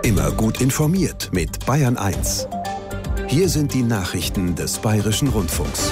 Immer gut informiert mit Bayern 1. Hier sind die Nachrichten des Bayerischen Rundfunks.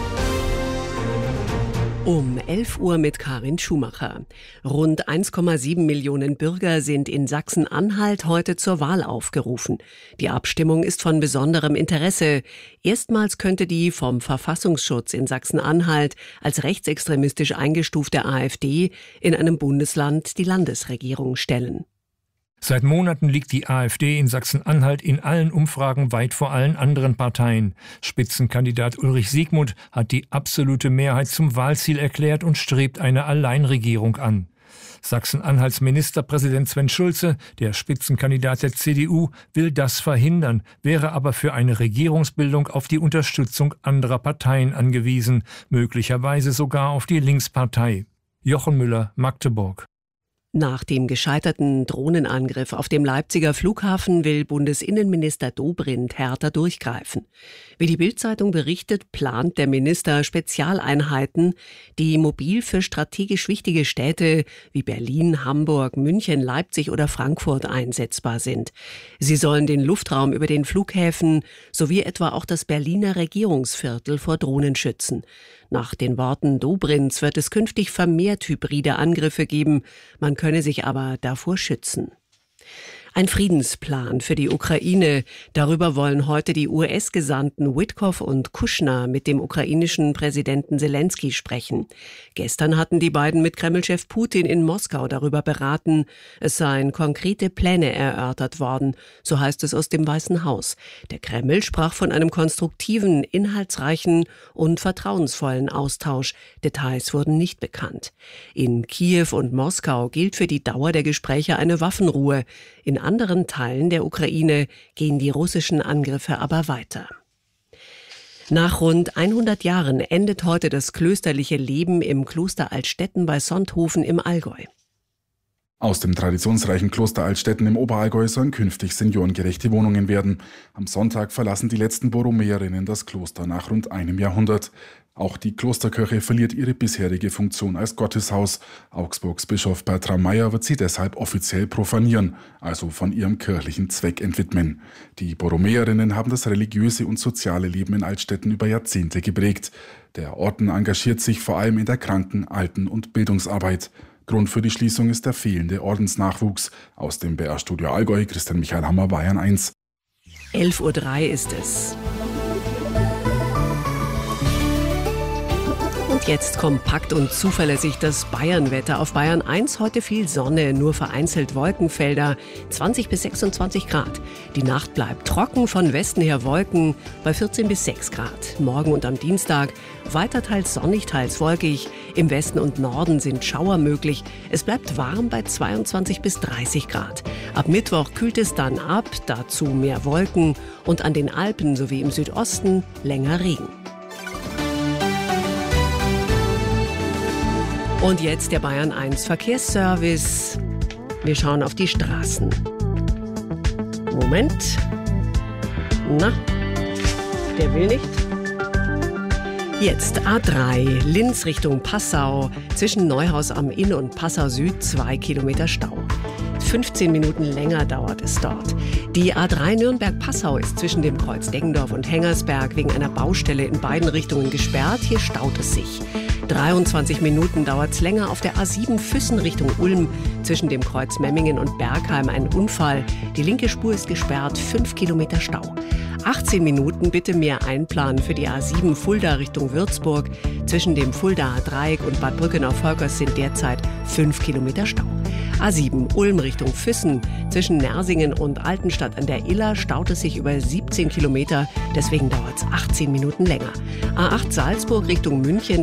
Um 11 Uhr mit Karin Schumacher. Rund 1,7 Millionen Bürger sind in Sachsen-Anhalt heute zur Wahl aufgerufen. Die Abstimmung ist von besonderem Interesse. Erstmals könnte die vom Verfassungsschutz in Sachsen-Anhalt als rechtsextremistisch eingestufte AfD in einem Bundesland die Landesregierung stellen. Seit Monaten liegt die AfD in Sachsen-Anhalt in allen Umfragen weit vor allen anderen Parteien. Spitzenkandidat Ulrich Siegmund hat die absolute Mehrheit zum Wahlziel erklärt und strebt eine Alleinregierung an. Sachsen-Anhalts Ministerpräsident Sven Schulze, der Spitzenkandidat der CDU, will das verhindern, wäre aber für eine Regierungsbildung auf die Unterstützung anderer Parteien angewiesen, möglicherweise sogar auf die Linkspartei. Jochen Müller, Magdeburg. Nach dem gescheiterten Drohnenangriff auf dem Leipziger Flughafen will Bundesinnenminister Dobrindt härter durchgreifen. Wie die Bild-Zeitung berichtet, plant der Minister Spezialeinheiten, die mobil für strategisch wichtige Städte wie Berlin, Hamburg, München, Leipzig oder Frankfurt einsetzbar sind. Sie sollen den Luftraum über den Flughäfen sowie etwa auch das Berliner Regierungsviertel vor Drohnen schützen. Nach den Worten Dobrindts wird es künftig vermehrt hybride Angriffe geben. Man könne sich aber davor schützen. Ein Friedensplan für die Ukraine. Darüber wollen heute die US-Gesandten Witkow und Kushner mit dem ukrainischen Präsidenten Selensky sprechen. Gestern hatten die beiden mit Kreml-Chef Putin in Moskau darüber beraten. Es seien konkrete Pläne erörtert worden, so heißt es aus dem Weißen Haus. Der Kreml sprach von einem konstruktiven, inhaltsreichen und vertrauensvollen Austausch. Details wurden nicht bekannt. In Kiew und Moskau gilt für die Dauer der Gespräche eine Waffenruhe. In anderen Teilen der Ukraine gehen die russischen Angriffe aber weiter. Nach rund 100 Jahren endet heute das klösterliche Leben im Kloster Altstetten bei Sonthofen im Allgäu. Aus dem traditionsreichen Kloster Altstetten im Oberallgäu sollen künftig seniorengerechte Wohnungen werden. Am Sonntag verlassen die letzten Borromäerinnen das Kloster nach rund einem Jahrhundert. Auch die Klosterkirche verliert ihre bisherige Funktion als Gotteshaus. Augsburgs Bischof Bertram Meyer wird sie deshalb offiziell profanieren, also von ihrem kirchlichen Zweck entwidmen. Die Borromäerinnen haben das religiöse und soziale Leben in Altstetten über Jahrzehnte geprägt. Der Orden engagiert sich vor allem in der Kranken-, Alten- und Bildungsarbeit. Grund für die Schließung ist der fehlende Ordensnachwuchs. Aus dem BR-Studio Allgäu, Christian Michael Hammer, Bayern 1. 11:03 Uhr ist es. Und jetzt kompakt und zuverlässig das Bayernwetter. Auf Bayern 1 heute viel Sonne, nur vereinzelt Wolkenfelder, 20 bis 26 Grad. Die Nacht bleibt trocken, von Westen her Wolken bei 14 bis 6 Grad. Morgen und am Dienstag weiter teils sonnig, teils wolkig. Im Westen und Norden sind Schauer möglich. Es bleibt warm bei 22 bis 30 Grad. Ab Mittwoch kühlt es dann ab, dazu mehr Wolken und an den Alpen sowie im Südosten länger Regen. Und jetzt der Bayern 1 Verkehrsservice. Wir schauen auf die Straßen. Moment. Na, der will nicht. Jetzt A3, Linz Richtung Passau, zwischen Neuhaus am Inn und Passau Süd 2 Kilometer Stau. 15 Minuten länger dauert es dort. Die A3 Nürnberg-Passau ist zwischen dem Kreuz Deggendorf und Hengersberg wegen einer Baustelle in beiden Richtungen gesperrt. Hier staut es sich. 23 Minuten dauert es länger auf der A7 Füssen Richtung Ulm. Zwischen dem Kreuz Memmingen und Bergheim ein Unfall. Die linke Spur ist gesperrt, 5 Kilometer Stau. 18 Minuten bitte mehr einplanen für die A7 Fulda Richtung Würzburg. Zwischen dem Fuldaer Dreieck und Bad Brückenau-Volkers sind derzeit 5 Kilometer Stau. A7 Ulm Richtung Füssen. Zwischen Nersingen und Altenstadt an der Iller staut es sich über 17 Kilometer. Deswegen dauert es 18 Minuten länger. A8 Salzburg Richtung München.